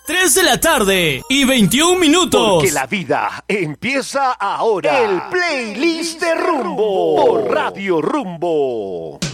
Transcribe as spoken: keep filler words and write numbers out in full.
tres de la tarde y veintiún minutos. Porque la vida empieza ahora. El playlist de Rumbo por Radio Rumbo.